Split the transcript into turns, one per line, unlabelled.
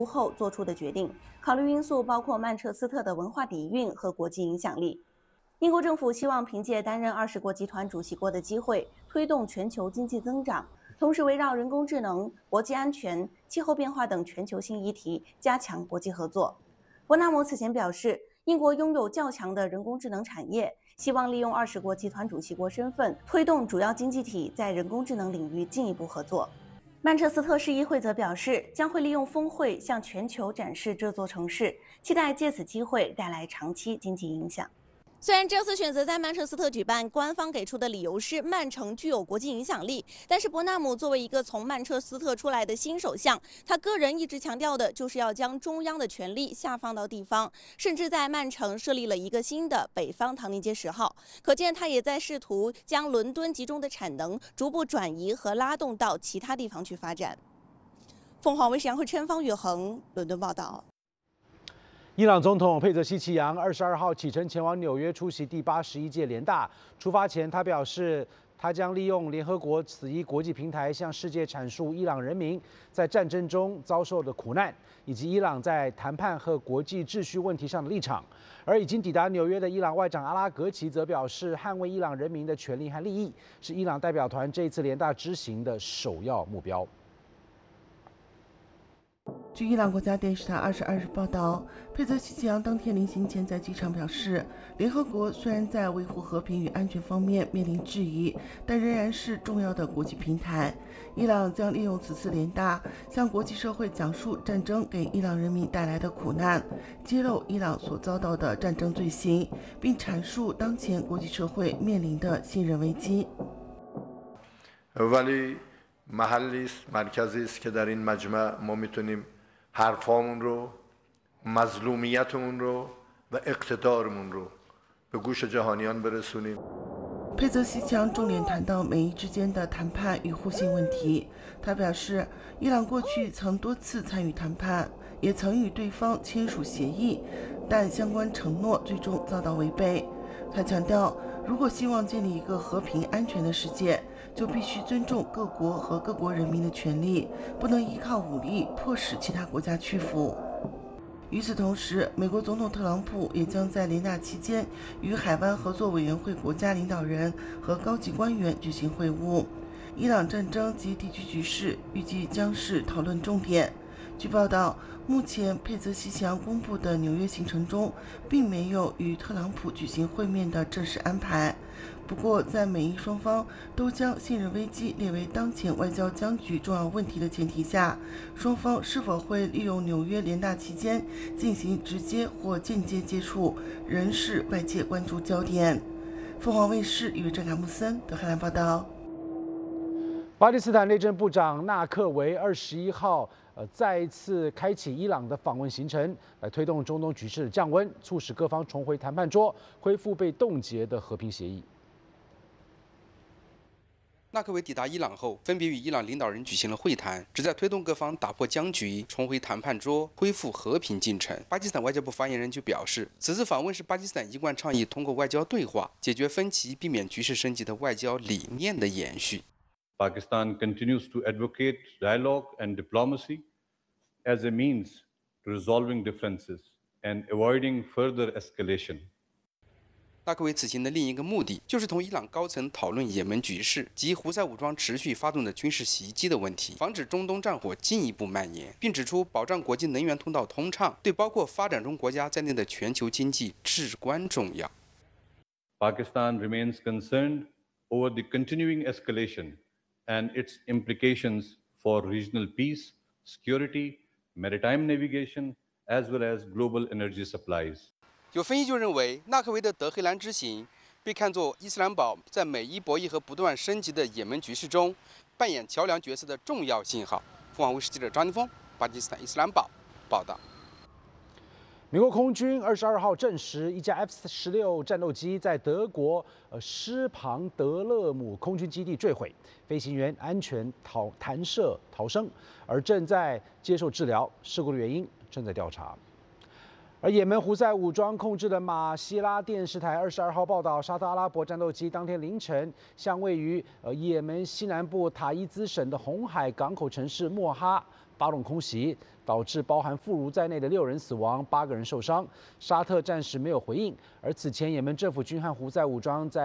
后做出的决定，考虑因素包括曼彻斯特的文化底蕴和国际影响力。英国政府希望凭借担任20国集团主席国的机会，推动全球经济增长，同时围绕人工智能、国际安全、气候变化等全球性议题加强国际合作。伯纳姆此前表示，英国拥有较强的人工智能产业，希望利用20国集团主席国身份，推动主要经济体在人工智能领域进一步合作。曼彻斯特市议会则表示，将会利用峰会向全球展示这座城市，期待借此机会带来长期经济影响。虽然这次选择在曼彻斯特举办，官方给出的理由是曼城具有国际影响力，但是伯纳姆作为一个从曼彻斯特出来的新首相，他个人一直强调的就是要将中央的权力下放到地方，甚至在曼城设立了一个新的北方唐宁街10号，可见他也在试图将伦敦集中的产能逐步转移和拉动到其他地方去发展。凤凰卫视杨慧琛、方宇恒伦敦报道。
伊朗总统佩泽西奇扬22号启程前往纽约出席第81届联大。出发前，他表示，他将利用联合国此一国际平台，向世界阐述伊朗人民在战争中遭受的苦难，以及伊朗在谈判和国际秩序问题上的立场。而已经抵达纽约的伊朗外长阿拉格齐则表示，捍卫伊朗人民的权利和利益是伊朗代表团这一次联大之行的首要目标。
据伊朗国家电视台22日报道，佩泽西奇扬当天临行前在机场表示，联合国虽然在维护和平与安全方面面临质疑，但仍然是重要的国际平台。伊朗将利用此次联大，向国际社会讲述战争给伊朗人民带来的苦难，揭露伊朗所遭到的战争罪行，并阐述当前国际社会面临的信任危机。
محلی است مرکزی است که در این مجمع ما میتونیم حرفامون رو مظلومیتمون رو و اقتدارمون رو به گوش جهانیان برسونیم。
佩泽西奇扬重点谈到美伊之间的谈判与互信问题。他表示，伊朗过去曾多次参与谈判，也曾与对方签署协议，但相关承诺最终遭到违背。他强调，如果希望建立一个和平安全的世界，就必须尊重各国和各国人民的权利，不能依靠武力迫使其他国家屈服。与此同时，美国总统特朗普也将在联大期间与海湾合作委员会国家领导人和高级官员举行会晤。伊朗战争及地区局势预计将是讨论重点。据报道，目前佩泽西奇扬公布的纽约行程中，并没有与特朗普举行会面的正式安排。不过，在美伊双方都将信任危机列为当前外交僵局重要问题的前提下，双方是否会利用纽约联大期间进行直接或间接接触，仍是外界关注焦点。凤凰卫视与郑凯木森德黑兰报道。
巴基斯坦内政部长纳克维21号再一次开启伊朗的访问行程，来推动中东局势的降温，促使各方重回谈判桌，恢复被冻结的和平协议。
纳克维抵达伊朗后，分别与伊朗领导人举行了会谈，旨在推动各方打破僵局，重回谈判桌，恢复和平进程。巴基斯坦外交部发言人就表示，此次访问是巴基斯坦一贯倡议通过外交对话解决分歧、避免局势升级的外交理念的延续。
Pakistan continues to advocate dialogue and diplomacy as a means to resolving differences and avoiding further escalation.
纳克维此行的另一个目的，就是同伊朗高层讨论也门局势及胡塞武装持续发动的军事袭击的问题，防止中东战火进一步蔓延，并指出保障国际能源通道通畅，对包括发展中国家在内的全球经济至关重要。
Pakistan remains concerned over the continuing escalation and its implications for regional peace, security, maritime navigation, as well as global energy supplies.
有分析就认为，纳克维的德黑兰之行被看作伊斯兰堡在美伊博弈和不断升级的也门局势中扮演桥梁角色的重要信号。凤凰卫视记者张立峰，巴基斯坦伊斯兰堡报道。
美国空军22号证实，一架 F-16战斗机在德国施庞德勒姆空军基地坠毁，飞行员安全弹射逃生，而正在接受治疗。事故的原因正在调查。而也门胡塞武装控制的马希拉电视台22号报道，沙特阿拉伯战斗机当天凌晨向位于也门西南部塔伊兹省的红海港口城市莫哈发动空袭，导致包含妇孺在内的6人死亡，8个人受伤。沙特暂时没有回应。而此前，也门政府军和胡塞武装在